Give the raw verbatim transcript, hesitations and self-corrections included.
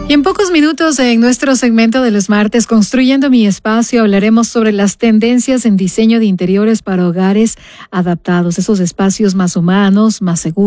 Y en pocos minutos en nuestro segmento de los martes, Construyendo mi Espacio, hablaremos sobre las tendencias en diseño de interiores para hogares adaptados, esos espacios más humanos, más seguros.